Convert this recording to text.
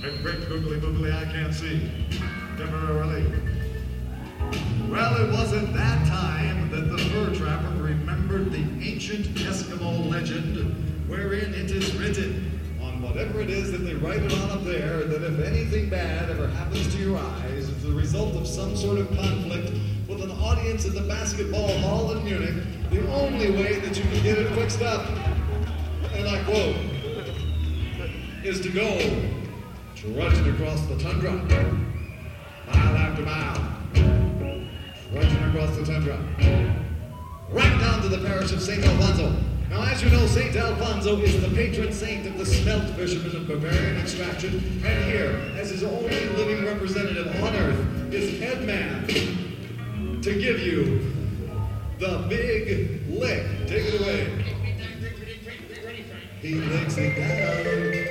A great googly boogly I can't see. Temporarily. Well, it was at that time that the fur trapper remembered the ancient Eskimo legend wherein it is written on whatever it is that they write it on up there that if anything bad ever happens to your eyes as a result of some sort of conflict with an audience in the basketball hall in Munich, the only way that you can get it fixed up, and I quote, is to go trudging across the tundra, mile after mile. Trudging across the tundra, right down to the parish of St. Alfonso. Now, as you know, St. Alfonso is the patron saint of the smelt fishermen of Bavarian extraction, and here, as his only living representative on Earth, is Headman to give you the big lick. Take it away. He licks it down.